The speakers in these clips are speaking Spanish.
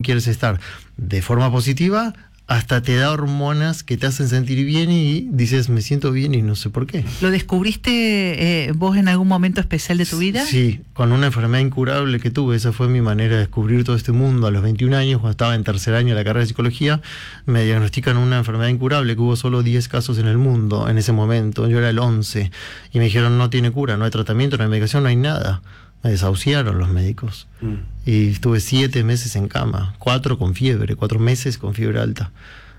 quieres estar de forma positiva, hasta te da hormonas que te hacen sentir bien y dices, me siento bien y no sé por qué. ¿Lo descubriste vos en algún momento especial de tu vida? Sí, con una enfermedad incurable que tuve. Esa fue mi manera de descubrir todo este mundo. A los 21 años, cuando estaba en tercer año de la carrera de psicología, me diagnostican una enfermedad incurable, que hubo solo 10 casos en el mundo en ese momento. Yo era el 11 y me dijeron, no tiene cura, no hay tratamiento, no hay medicación, no hay nada. Me desahuciaron los médicos. Y estuve 7 meses en cama, 4 con fiebre, 4 meses con fiebre alta.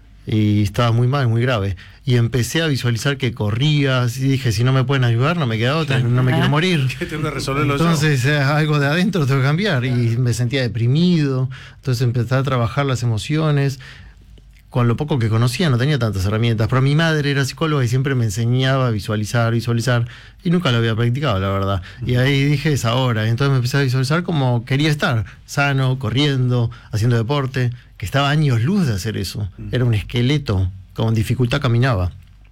Y estaba muy mal, muy grave. Y empecé a visualizar que corría, y dije, si no me pueden ayudar, no me queda otra, no me quiero morir. Tengo que resolverlo yo. Entonces, algo de adentro tengo que cambiar. Y me sentía deprimido. Entonces empecé a trabajar las emociones. Con lo poco que conocía, no tenía tantas herramientas, pero mi madre era psicóloga y siempre me enseñaba a visualizar, y nunca lo había practicado, la verdad. Y ahí dije, es ahora. Y entonces me empecé a visualizar como quería estar, sano, corriendo, haciendo deporte, que estaba años luz de hacer eso. Era un esqueleto, con dificultad caminaba.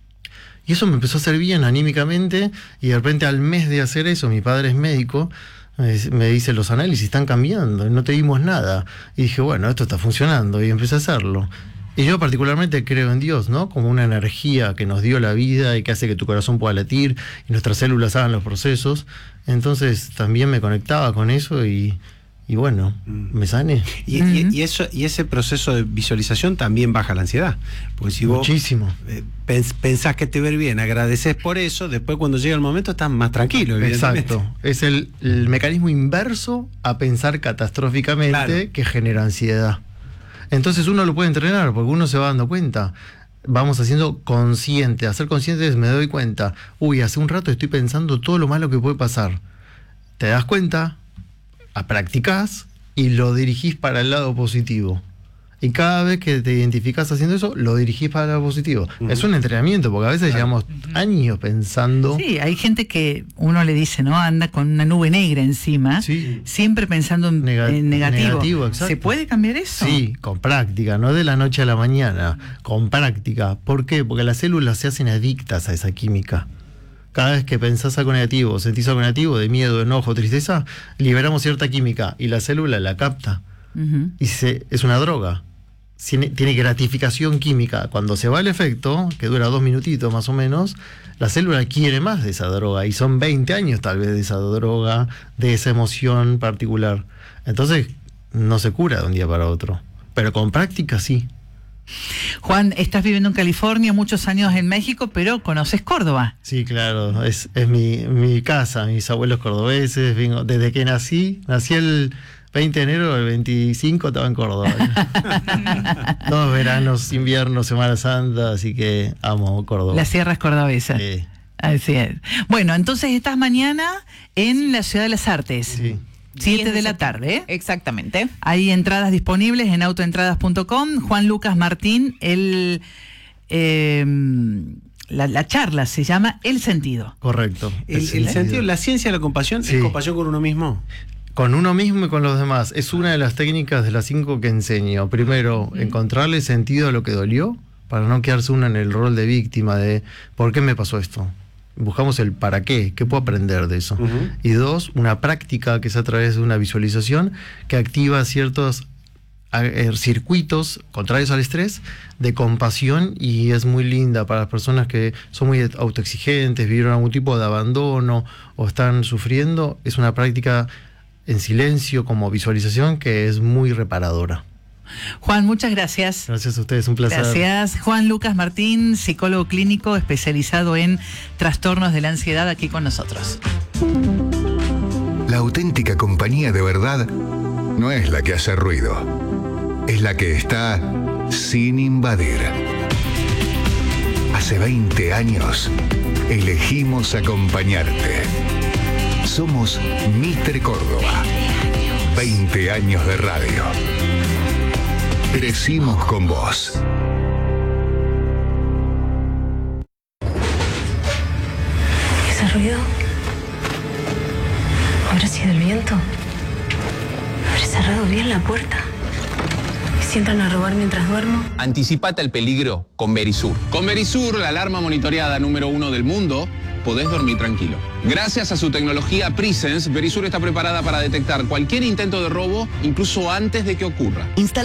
Y eso me empezó a hacer bien anímicamente, y de repente al mes de hacer eso, mi padre es médico, me dice, los análisis están cambiando, no te dimos nada. Y dije, bueno, esto está funcionando, y empecé a hacerlo. Y yo particularmente creo en Dios, ¿no? Como una energía que nos dio la vida y que hace que tu corazón pueda latir y nuestras células hagan los procesos. Entonces también me conectaba con eso y bueno, me sané. Y ese proceso de visualización también baja la ansiedad. Porque si vos muchísimo pensás que te va bien, agradeces por eso, después cuando llega el momento estás más tranquilo. Exacto. Es el mecanismo inverso a pensar catastróficamente, claro, que genera ansiedad. Entonces uno lo puede entrenar porque uno se va dando cuenta. Vamos haciendo consciente. Hacer consciente es me doy cuenta. Hace un rato estoy pensando todo lo malo que puede pasar. Te das cuenta, practicás y lo dirigís para el lado positivo. Y cada vez que te identificás haciendo eso, lo dirigís para el lado positivo. Es un entrenamiento, porque a veces llevamos años pensando. Sí, hay gente que uno le dice, ¿no? Anda con una nube negra encima, sí, siempre pensando en negativo. ¿Se puede cambiar eso? Sí, con práctica, no de la noche a la mañana, con práctica. ¿Por qué? Porque las células se hacen adictas a esa química. Cada vez que pensás algo negativo, sentís algo negativo, de miedo, enojo, tristeza, liberamos cierta química y la célula la capta. Y es una droga. Tiene gratificación química. Cuando se va el efecto, que dura 2 minutitos más o menos, la célula quiere más de esa droga. Y son 20 años tal vez de esa droga, de esa emoción particular. Entonces, no se cura de un día para otro. Pero con práctica sí. Juan, estás viviendo en California, muchos años en México, pero conoces Córdoba. Sí, claro, es mi casa, mis abuelos cordobeses, desde que nací el 20 de enero, el 25 estaba en Córdoba. Todos veranos, inviernos, Semana Santa, así que amo Córdoba. Las sierras cordobesas. Sí. Así es. Bueno, entonces estás mañana en la Ciudad de las Artes. Sí. 7 de la tarde. Exactamente. Hay entradas disponibles en autoentradas.com. Juan Lucas Martín, la charla se llama El Sentido. Correcto. El sentido, la ciencia de la compasión, sí, es compasión con uno mismo. Con uno mismo y con los demás. Es una de las técnicas de las 5 que enseño. Primero, encontrarle sentido a lo que dolió, para no quedarse uno en el rol de víctima de ¿por qué me pasó esto? Buscamos el para qué puedo aprender de eso. Y 2, una práctica que es a través de una visualización que activa ciertos circuitos contrarios al estrés de compasión, y es muy linda para las personas que son muy autoexigentes, vivieron algún tipo de abandono o están sufriendo. Es una práctica en silencio como visualización que es muy reparadora. Juan, muchas gracias. Gracias a ustedes, un placer. Gracias. Juan Lucas Martín, psicólogo clínico especializado en trastornos de la ansiedad, aquí con nosotros. La auténtica compañía de verdad no es la que hace ruido, es la que está sin invadir. Hace 20 años elegimos acompañarte. Somos Mitre Córdoba. 20 años de radio. Crecimos con vos. ¿Ese ruido? ¿Habrá sido el viento? ¿Habré cerrado bien la puerta? ¿Si entran a robar mientras duermo? Anticipate al peligro con Verisur. Con Verisur, la alarma monitoreada número 1 del mundo, podés dormir tranquilo. Gracias a su tecnología Presence, Verisur está preparada para detectar cualquier intento de robo, incluso antes de que ocurra.